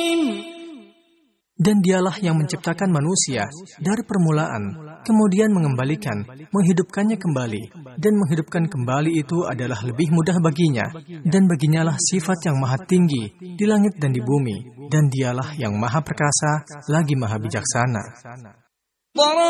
Dan dialah yang menciptakan manusia dari permulaan, kemudian mengembalikan, menghidupkannya kembali. Dan menghidupkan kembali itu adalah lebih mudah baginya. Dan baginyalah sifat yang maha tinggi di langit dan di bumi. Dan dialah yang maha perkasa, lagi maha bijaksana.